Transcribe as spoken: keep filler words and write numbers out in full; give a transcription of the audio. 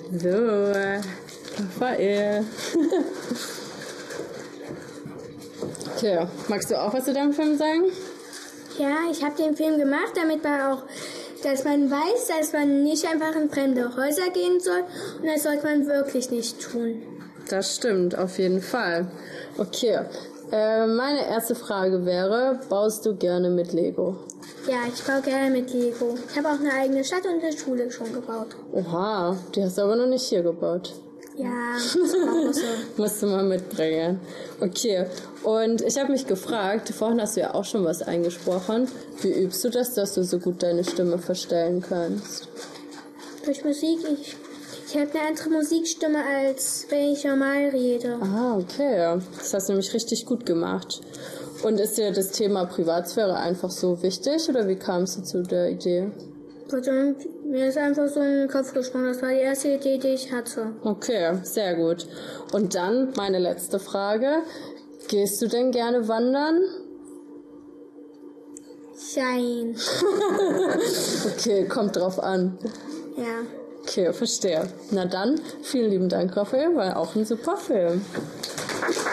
So, Raphael. Okay, magst du auch was zu deinem Film sagen? Ja, ich habe den Film gemacht, damit man auch, dass man weiß, dass man nicht einfach in fremde Häuser gehen soll. Und das sollte man wirklich nicht tun. Das stimmt, auf jeden Fall. Okay, äh, meine erste Frage wäre, baust du gerne mit Lego? Ja, ich baue gerne mit Lego. Ich habe auch eine eigene Stadt und eine Schule schon gebaut. Oha, die hast du aber noch nicht hier gebaut. Ja, das war auch so. Musst du mal mitbringen. Okay, und ich habe mich gefragt, vorhin hast du ja auch schon was eingesprochen. Wie übst du das, dass du so gut deine Stimme verstellen kannst? Durch Musik, ich, ich habe eine andere Musikstimme, als wenn ich normal rede. Ah, okay. Das hast du nämlich richtig gut gemacht. Und ist dir das Thema Privatsphäre einfach so wichtig oder wie kamst du zu der Idee? Also, mir ist einfach so in den Kopf gesprungen. Das war die erste Idee, die ich hatte. Okay, sehr gut. Und dann meine letzte Frage. Gehst du denn gerne wandern? Schein. Okay, kommt drauf an. Ja. Okay, verstehe. Na dann, vielen lieben Dank, Raphael, war auch ein super Film.